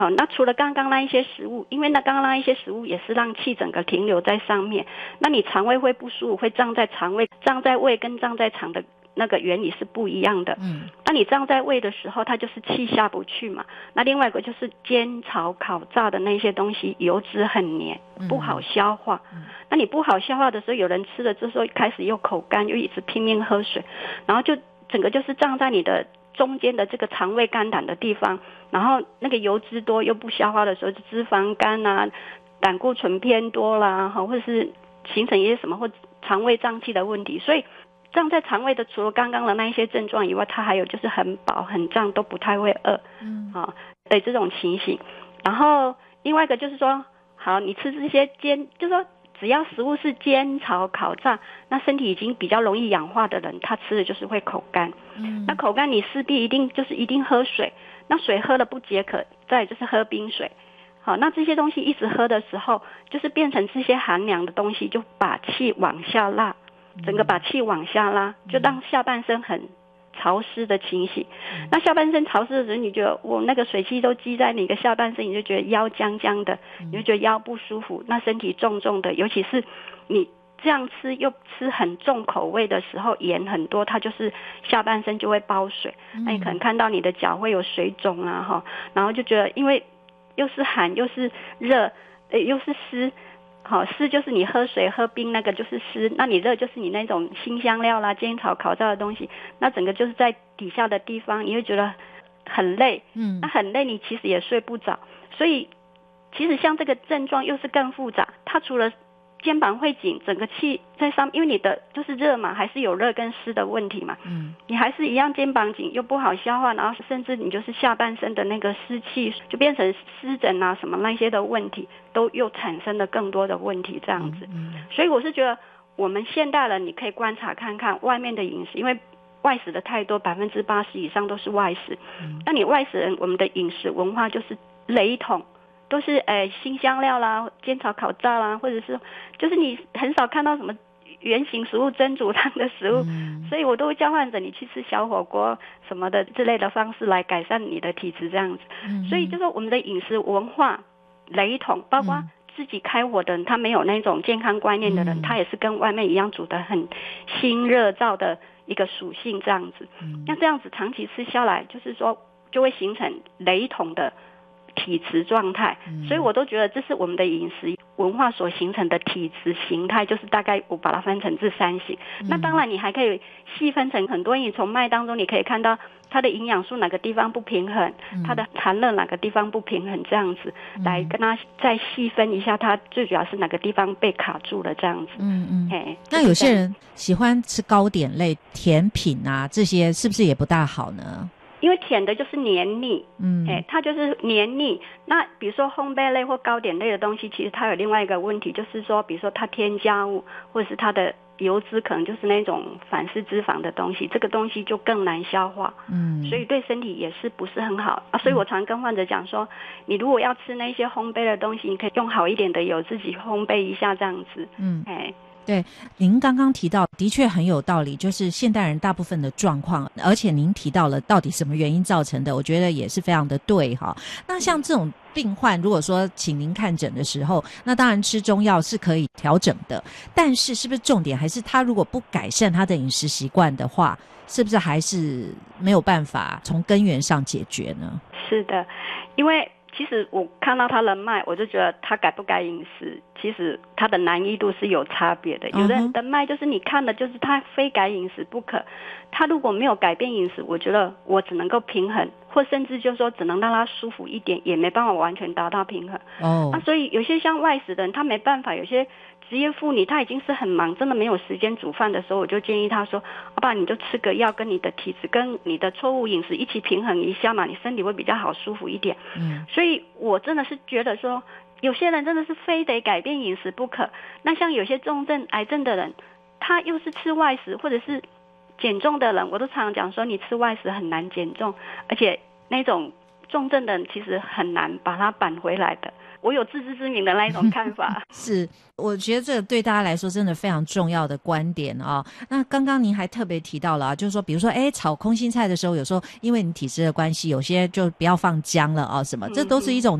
好，那除了刚刚那一些食物，因为那刚刚那一些食物也是让气整个停留在上面，那你肠胃会不舒服，会胀在肠胃，胀在胃跟胀在肠的那个原理是不一样的。那你胀在胃的时候，它就是气下不去嘛。那另外一个就是煎炒烤炸的那些东西，油脂很黏，不好消化。那你不好消化的时候，有人吃了之后开始又口干，又一直拼命喝水，然后就整个就是胀在你的中间的这个肠胃肝胆的地方，然后那个油脂多又不消化的时候，脂肪肝啊，胆固醇偏多啦，或者是形成一些什么或肠胃胀气的问题。所以胀在肠胃的除了刚刚的那一些症状以外，它还有就是很饱很胀都不太会饿，对这种情形。然后另外一个就是说，好，你吃这些就是说只要食物是煎炒烤炸，那身体已经比较容易氧化的人，他吃的就是会口干。那口干你势必一定喝水，那水喝了不解渴，再来就是喝冰水。好，那这些东西一直喝的时候，就是变成这些寒凉的东西就把气往下拉，整个把气往下拉，就让下半身很潮湿的情形。那下半身潮湿的时候，你觉得那个水汽都积在你的下半身，你就觉得腰僵僵的，你就觉得腰不舒服，那身体重重的，尤其是你这样吃又吃很重口味的时候，盐很多，它就是下半身就会包水。那你可能看到你的脚会有水肿啊，然后就觉得因为又是寒又是热，又是湿。好，湿就是你喝水喝冰那个就是湿，那你热就是你那种辛香料啦煎炒烤炸的东西，那整个就是在底下的地方你会觉得很累，那很累你其实也睡不着。所以其实像这个症状又是更复杂，它除了肩膀会紧，整个气在上面，因为你的就是热嘛，还是有热跟湿的问题嘛，你还是一样肩膀紧又不好消化，然后甚至你就是下半身的那个湿气就变成湿疹啊什么那些的问题，都又产生了更多的问题这样子。所以我是觉得我们现代人你可以观察看看外面的饮食，因为外食的太多，80%以上都是外食。那你外食人我们的饮食文化就是雷同，都是辛香料啦煎炒烤炸啦，或者是就是你很少看到什么原型食物蒸煮汤的食物，所以我都会教患者你去吃小火锅什么的之类的方式来改善你的体质这样子。所以就说我们的饮食文化雷同，包括自己开火的人，他没有那种健康观念的人，他也是跟外面一样煮的很辛热燥的一个属性这样子。那这样子长期吃下来，就是说就会形成雷同的体质状态。所以我都觉得这是我们的饮食文化所形成的体质形态，就是大概我把它分成这3型。那当然你还可以细分成很多，你从麦当中你可以看到它的营养素哪个地方不平衡，它的含热哪个地方不平衡，这样子来跟它再细分一下，它最主要是哪个地方被卡住了这样子。 那有些人喜欢吃糕点类甜品啊，这些是不是也不大好呢？ 因为甜的就是黏腻，它就是黏腻。那比如说烘焙类或糕点类的东西，其实它有另外一个问题，就是说比如说它添加物或者是它的油脂可能就是那种反式脂肪的东西，这个东西就更难消化，所以对身体也是不是很好啊。所以我常跟患者讲说，你如果要吃那些烘焙的东西，你可以用好一点的油自己烘焙一下这样子。 对，您刚刚提到的确很有道理，就是现代人大部分的状况，而且您提到了到底什么原因造成的，我觉得也是非常的对哈。那像这种病患，如果说请您看诊的时候，那当然吃中药是可以调整的，但是是不是重点还是他如果不改善他的饮食习惯的话，是不是还是没有办法从根源上解决呢？ 是的，因为其实我看到他人脉，我就觉得他改不改饮食，其实他的难易度是有差别的。有的人人脉就是你看的就是他非改饮食不可，他如果没有改变饮食，我觉得我只能够平衡，或甚至就是说只能让他舒服一点，也没办法完全达到平衡。那所以有些像外食的人他没办法，有些职业妇女她已经是很忙，真的没有时间煮饭的时候，我就建议她说，好吧，你就吃个药，跟你的体质跟你的错误饮食一起平衡一下嘛，你身体会比较好舒服一点。所以我真的是觉得说，有些人真的是非得改变饮食不可。那像有些重症癌症的人，他又是吃外食，或者是减重的人，我都常常讲说，你吃外食很难减重，而且那种重症的人其实很难把它扳回来的。我有自知之明的那一种看法。 是，我觉得这个对大家来说真的非常重要的观点啊。那刚刚您还特别提到了啊，就是说比如说炒空心菜的时候，有时候因为你体质的关系，有些就不要放姜了啊什么，这都是一种